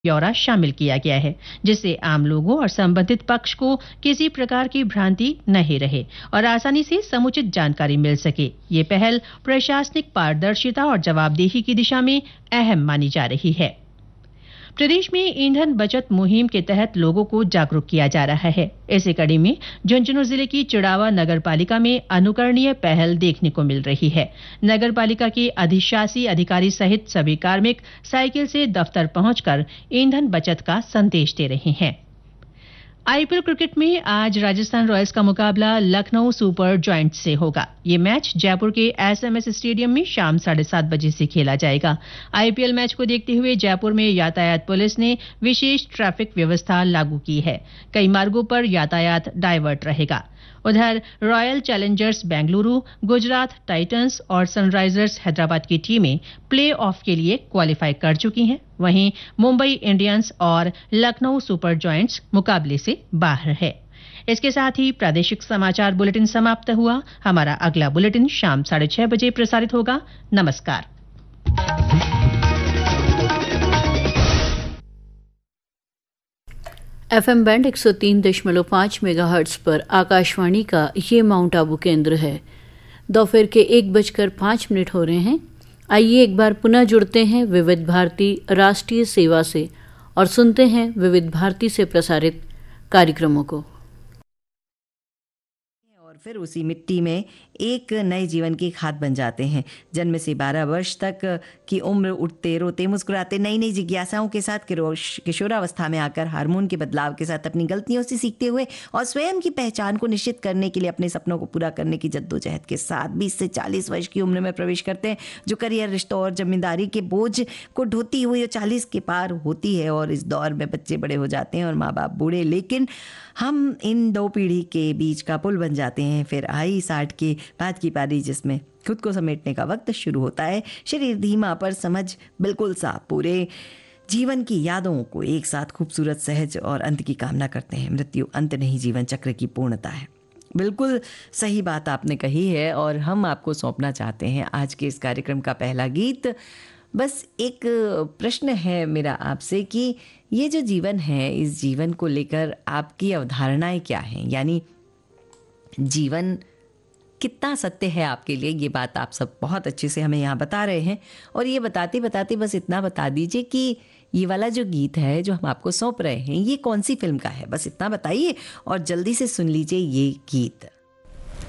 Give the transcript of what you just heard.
ब्यौरा शामिल किया गया है, जिससे आम लोगों और संबंधित पक्ष को किसी प्रकार की भ्रांति नहीं रहे और आसानी से समुचित जानकारी मिल सके। ये पहल प्रशासनिक पारदर्शिता और जवाबदेही की दिशा में अहम मानी जा रही है। प्रदेश में ईंधन बचत मुहिम के तहत लोगों को जागरूक किया जा रहा है। इसी कड़ी में झुंझुनू जिले की चिड़ावा नगर पालिका में अनुकरणीय पहल देखने को मिल रही है। नगर पालिका के अधिशासी अधिकारी सहित सभी कार्मिक साइकिल से दफ्तर पहुंचकर ईंधन बचत का संदेश दे रहे हैं। आईपीएल क्रिकेट में आज राजस्थान रॉयल्स का मुकाबला लखनऊ सुपर जॉयंट्स से होगा। ये मैच जयपुर के एसएमएस स्टेडियम में शाम 7:30 बजे से खेला जाएगा। आईपीएल मैच को देखते हुए जयपुर में यातायात पुलिस ने विशेष ट्रैफिक व्यवस्था लागू की है। कई मार्गों पर यातायात डायवर्ट रहेगा। उधर royal Challengers Bengaluru, Gujarat Titans और सनराइजर्स हैदराबाद की टीमें प्ले ऑफ के लिए क्वालिफाई कर चुकी हैं। वहीं मुंबई इंडियंस और लखनऊ सुपर जॉयंट्स मुकाबले से बाहर है। इसके साथ ही प्रादेशिक समाचार बुलेटिन समाप्त हुआ। हमारा अगला बुलेटिन शाम 6:30 बजे प्रसारित होगा। नमस्कार। एफएम बैंड 103.5 मेगाहर्ट्ज पर आकाशवाणी का ये माउंट आबू केंद्र है। दोपहर के 1:05 हो रहे हैं। आइए एक बार पुनः जुड़ते हैं विविध भारती राष्ट्रीय सेवा से और सुनते हैं विविध भारती से प्रसारित कार्यक्रमों को। और फिर उसी मिट्टी में एक नए जीवन की खाद बन जाते हैं। जन्म से 12 वर्ष तक की उम्र उठते रोते मुस्कुराते नई नई जिज्ञासाओं के साथ किशोरावस्था में आकर हार्मोन के बदलाव के साथ अपनी गलतियों से सीखते हुए और स्वयं की पहचान को निश्चित करने के लिए अपने सपनों को पूरा करने की जद्दोजहद के साथ 20 से 40 वर्ष की उम्र में प्रवेश करते हैं, जो करियर, रिश्तों और जिम्मेदारी के बोझ को ढोती हुई 40 के पार होती है। और इस दौर में बच्चे बड़े हो जाते हैं और माँ बाप बूढ़े, लेकिन हम इन दो पीढ़ी के बीच का पुल बन जाते हैं। फिर आई 60 के बाद की पारी, जिसमें खुद को समेटने का वक्त शुरू होता है। शरीर धीमा पर समझ बिल्कुल साफ, पूरे जीवन की यादों को एक साथ खूबसूरत, सहज और अंत की कामना करते हैं। मृत्यु अंत नहीं, जीवन चक्र की पूर्णता है। बिल्कुल सही बात आपने कही है और हम आपको सौंपना चाहते हैं आज के इस कार्यक्रम का पहला गीत। बस एक प्रश्न है मेरा आपसे कि ये जो जीवन है, इस जीवन को लेकर आपकी अवधारणाएं क्या हैं? यानी जीवन कितना सत्य है आपके लिए, ये बात आप सब बहुत अच्छे से हमें यहाँ बता रहे हैं। और ये बताते बताते बस इतना बता दीजिए कि ये वाला जो गीत है जो हम आपको सौंप रहे हैं, ये कौन सी फिल्म का है, बस इतना बताइए और जल्दी से सुन लीजिए ये गीत।